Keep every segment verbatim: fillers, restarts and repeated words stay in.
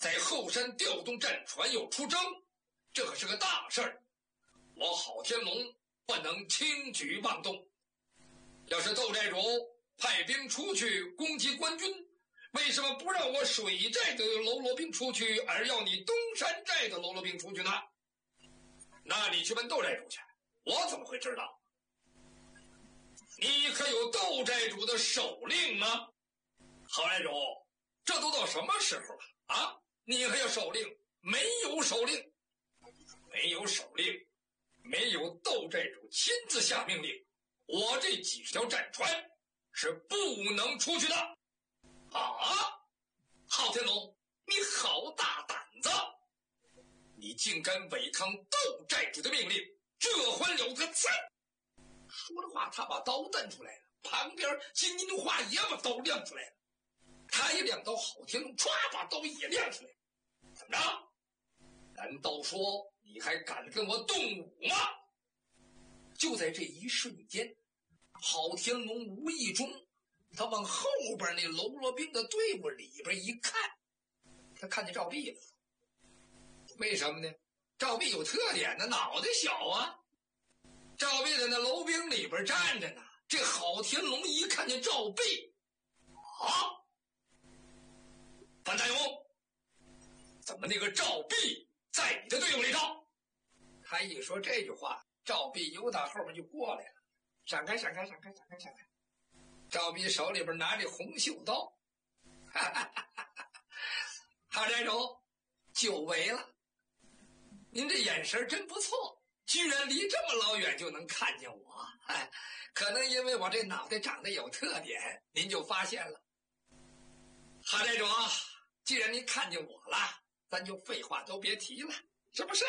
在后山调动战船又出征，这可是个大事儿。我郝天龙不能轻举妄动。要是窦寨主派兵出去攻击官军，为什么不让我水寨的喽啰兵出去，而要你东山寨的喽啰兵出去呢？那你去问窦寨主去，我怎么会知道？你可有窦寨主的手令吗？郝寨主，这都到什么时候了啊？你还有手令？没有手令，没有手令，没有窦寨主亲自下命令，我这几十条战船是不能出去的。啊，郝天龙，你好大胆子！你竟敢违抗窦寨主的命令，这还了得！呲！说着话，他把刀瞪出来了，旁边金银花也把刀亮出来了。他一亮刀，郝天龙唰把刀也亮出来。怎么着？难道说你还敢跟我动武吗？就在这一瞬间，郝天龙无意中他往后边那喽啰兵的队伍里边一看，他看见赵壁了。为什么呢？赵壁有特点的，脑袋小啊。赵壁在那喽兵里边站着呢，这郝天龙一看见赵壁，啊，范大勇，怎么那个赵壁在你的队伍里头？他一说这句话，赵壁由打后面就过来了，闪开闪开闪开闪开闪开。赵壁手里边拿着红袖刀，哈哈哈哈哈！郝寨主，久违了，您这眼神真不错，居然离这么老远就能看见我。哎，可能因为我这脑袋长得有特点，您就发现了。郝寨主，既然您看见我了，咱就废话都别提了，是不是？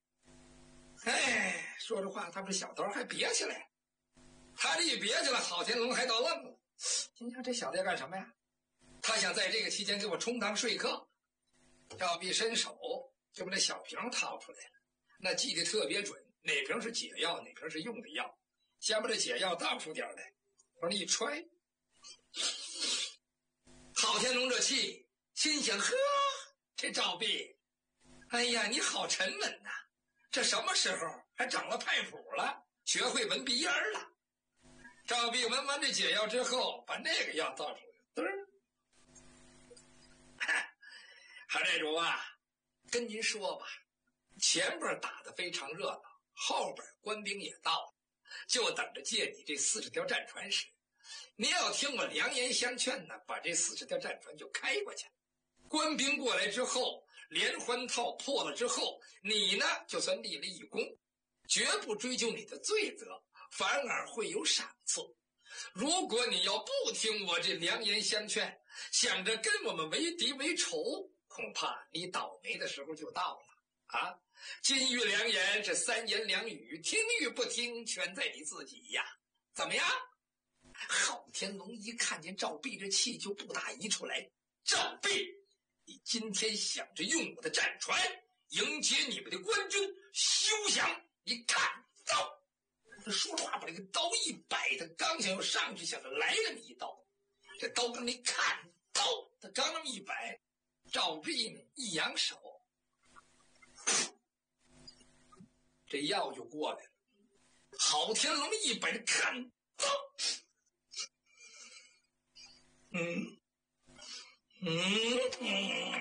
哎，说着话，他们这小刀还别起来。他这一别起来，郝天龙还倒愣了。心想这小子要干什么呀？他想在这个期间给我充当说客。赵壁伸手就把这小瓶掏出来了，那记得特别准，哪瓶是解药，哪瓶是用的药。先把这解药倒出点来，往里一揣。郝天龙这气，心想：呵，这赵壁，哎呀，你好沉稳呐！这什么时候还长了派谱了，学会闻鼻烟了？赵壁闻完这解药之后，把那个药倒出来，嘚儿。郝寨主啊，跟您说吧，前边打得非常热闹，后边官兵也到了，就等着借你这四十条战船使。您要听我良言相劝呢，把这四十条战船就开过去。官兵过来之后，连环套破了之后，你呢就算立了一功，绝不追究你的罪责，反而会有赏赐。如果你要不听我这良言相劝，想着跟我们为敌为仇，恐怕你倒霉的时候就到了啊！金玉良言是三言两语，听与不听全在你自己呀。怎么样？郝天龙一看见赵壁这气就不打一处来。赵壁，你今天想着用我的战船迎接你们的官军，休想！你看，走！他说着话把这个刀一摆，他刚想要上去，想着来了你一刀。这刀刚一看，刀他刚那么一摆，赵壁呢一扬手，这药就过来了。郝天龙一摆看，走！嗯嗯嗯，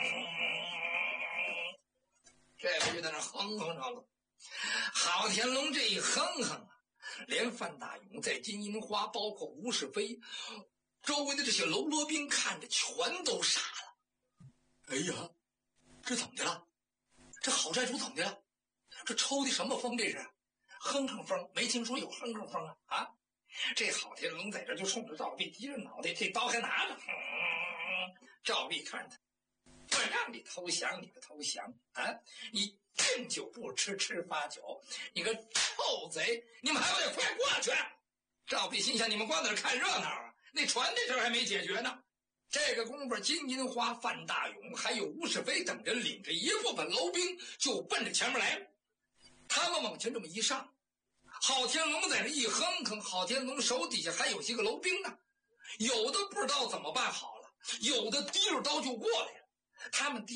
这回就在那哼哼着了。郝天龙这一哼哼啊，连范大勇在金银花，包括吴世飞，周围的这些喽啰兵看着全都傻了。哎呀，这怎么的了？这郝寨主怎么的了？这抽的什么风？这是哼哼风？没听说有哼哼风啊！啊，这郝天龙在这就冲着赵壁低着脑袋，这刀还拿着。嗯、赵壁看他，不让你投降，你个投降啊！你敬酒不吃吃罚酒，你个臭贼！你们还不得快过去！赵壁心想：你们光在这看热闹啊，那船这事还没解决呢。这个功夫，金银花、范大勇还有吴世飞等人领着一部分喽兵就奔着前面来。他们往前这么一上，郝天龙在这一哼哼，郝天龙手底下还有些个喽兵呢，有的不知道怎么办好了，有的提着刀就过来了。他们